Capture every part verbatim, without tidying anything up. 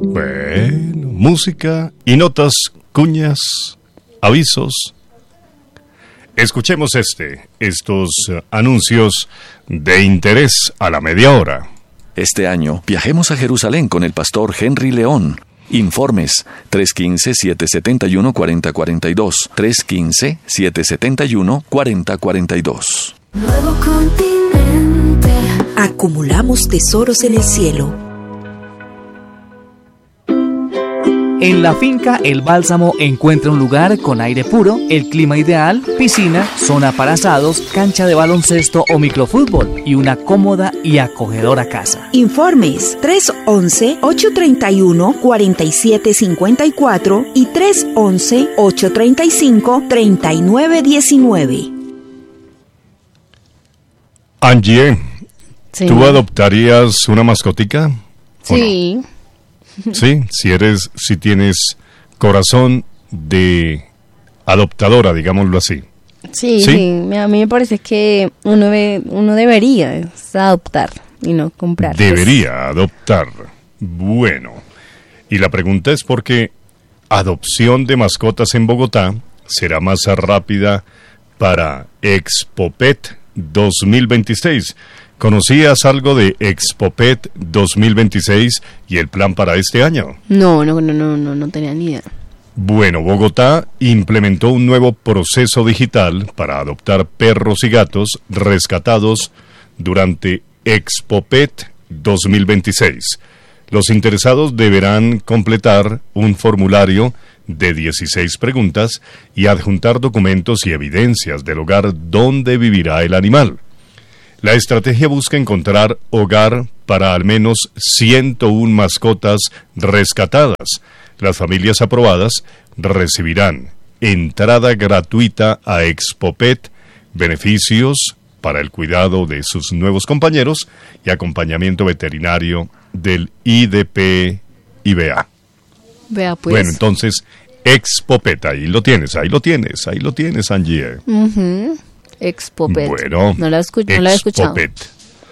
Bueno, música y notas, cuñas, avisos. Escuchemos este, estos uh, anuncios de interés a la media hora. Este año viajemos a Jerusalén con el pastor Henry León. Informes tres uno cinco, siete siete uno, cuatro cero cuatro dos, tres uno cinco, siete siete uno, cuatro cero cuatro dos. Nuevo continente. Acumulamos tesoros en el cielo. En la finca El Bálsamo encuentra un lugar con aire puro, el clima ideal, piscina, zona para asados, cancha de baloncesto o microfútbol y una cómoda y acogedora casa. Informes tres once, ocho treinta y uno, cuarenta y siete cincuenta y cuatro y tres once, ocho treinta y cinco, treinta y nueve diecinueve. Angie, Sí. ¿tú adoptarías una mascotica? Sí. ¿O no? Sí, si eres, si tienes corazón de adoptadora, digámoslo así. Sí, ¿Sí? sí. A mí me parece que uno, ve, uno debería es adoptar y no comprar. Debería adoptar. Bueno, y la pregunta es porque adopción de mascotas en Bogotá será más rápida para Expopet dos mil veintiséis. ¿Conocías algo de Expopet dos mil veintiséis y el plan para este año? No, no, no, no, no, no tenía ni idea. Bueno, Bogotá implementó un nuevo proceso digital para adoptar perros y gatos rescatados durante Expopet dos mil veintiséis. Los interesados deberán completar un formulario de dieciséis preguntas y adjuntar documentos y evidencias del hogar donde vivirá el animal. La estrategia busca encontrar hogar para al menos ciento una mascotas rescatadas. Las familias aprobadas recibirán entrada gratuita a Expopet, beneficios para el cuidado de sus nuevos compañeros y acompañamiento veterinario del I D P I B A. Vea pues. Bueno, entonces, Expopet, ahí lo tienes, ahí lo tienes, ahí lo tienes, Angie. Uh-huh. Expopet. Bueno, no la, escu- no la he escuchado. Expopet.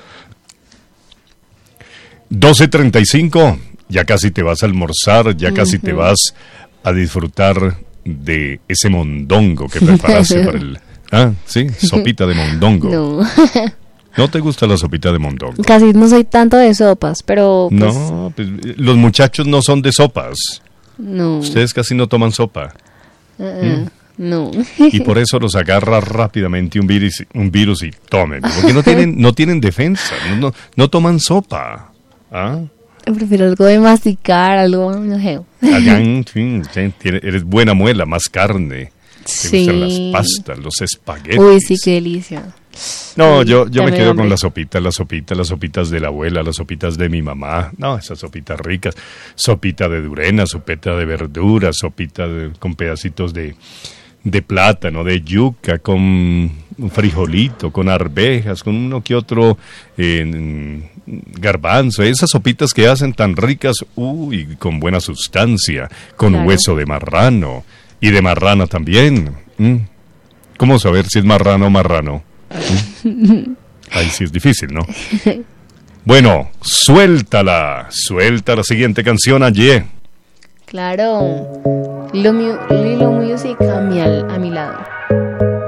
doce treinta y cinco, ya casi te vas a almorzar, ya casi Uh-huh. te vas a disfrutar de ese mondongo que preparaste para el... Ah, sí, sopita de mondongo. No. ¿No te gusta la sopita de mondongo? Casi no soy tanto de sopas, pero pues, No, pues, los muchachos no son de sopas. no. Ustedes casi no toman sopa. Uh-uh. Mm. No. Y por eso los agarra rápidamente un virus, un virus y tomen. Porque no tienen, no tienen defensa, no, no, no toman sopa. ¿Ah? Prefiero algo de masticar, algo, no sé. Allá, en fin, sí, tiene- eres buena muela, más carne. Te Sí. gustan las pastas, los espaguetis. Uy, sí, qué delicia. No, Sí, yo, yo ya me me quedo dio con hambre. la sopita, las sopitas, las sopitas de la abuela, las sopitas de mi mamá. No, esas sopitas ricas. Sopita de durena, sopita de verdura, sopita de- con pedacitos de, de plátano, de yuca, con un frijolito, con arvejas, con uno que otro eh, garbanzo. Esas sopitas que hacen tan ricas, uy, con buena sustancia, con Claro. hueso de marrano y de marrana también. ¿Mm? ¿Cómo saber si es marrano o marrano? Ahí sí es difícil, ¿no? Bueno, suéltala, suelta la siguiente canción allí. Claro. Lilo, Mu- Lilo Music a mi, al- a mi lado.